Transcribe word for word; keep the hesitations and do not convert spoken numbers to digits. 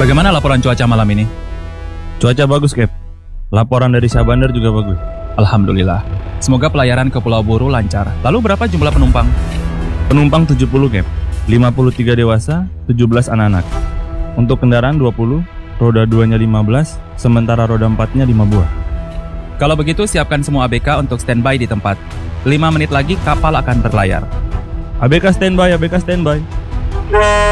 Bagaimana laporan cuaca malam ini? Cuaca bagus, Cap. Laporan dari Syah Bandar juga bagus. Alhamdulillah. Semoga pelayaran ke Pulau Buru lancar. Lalu berapa jumlah penumpang? Penumpang tujuh puluh, Cap. lima puluh tiga dewasa, tujuh belas anak-anak. Untuk kendaraan dua puluh, roda duanya lima belas, sementara roda empatnya lima buah. Kalau begitu siapkan semua A B K untuk standby di tempat. lima menit lagi kapal akan berlayar. A B K standby, A B K standby.